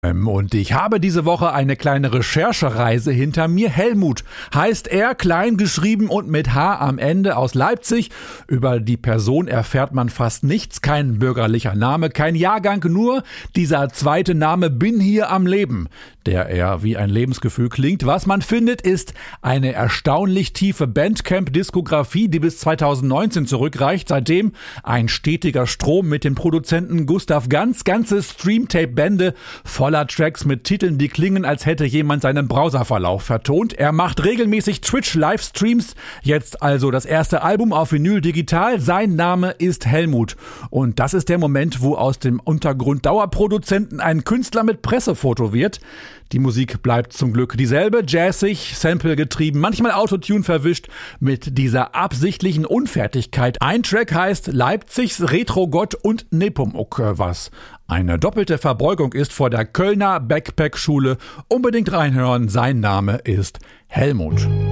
Und ich habe diese Woche eine kleine Recherchereise hinter mir. Helmut heißt er, klein geschrieben und mit H am Ende, aus Leipzig. Über die Person erfährt man fast nichts, kein bürgerlicher Name, kein Jahrgang, nur dieser zweite Name, bin hier am Leben, der eher wie ein Lebensgefühl klingt. Was man findet, ist eine erstaunlich tiefe Bandcamp-Diskografie, die bis 2019 zurückreicht. Seitdem ein stetiger Strom mit dem Produzenten Gustav Ganz, ganze Streamtape-Bände voller Tracks mit Titeln, die klingen, als hätte jemand seinen Browserverlauf vertont. Er macht regelmäßig Twitch-Livestreams, jetzt also das erste Album auf Vinyl digital. Sein Name ist Helmut. Und das ist der Moment, wo aus dem Untergrund Dauerproduzenten ein Künstler mit Pressefoto wird. Die Musik bleibt zum Glück dieselbe, jazzig, Sample getrieben, manchmal Autotune verwischt mit dieser absichtlichen Unfertigkeit. Ein Track heißt Leipzigs Retro-Gott und Nepomuk, was eine doppelte Verbeugung ist vor der Kölner Backpack-Schule. Unbedingt reinhören, sein Name ist Helmut.